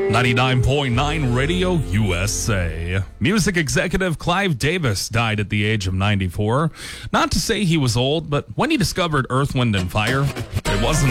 99.9 Radio USA. Music executive Clive Davis died at the age of 94. Not to say he was old, but when he discovered Earth, Wind, and Fire, it wasn't